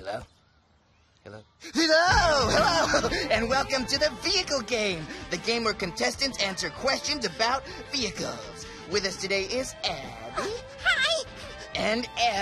Hello? Hello? Hello! And welcome to the Vehicle Game, the game where contestants answer questions about vehicles. With us today is Abby. Hi! And Em.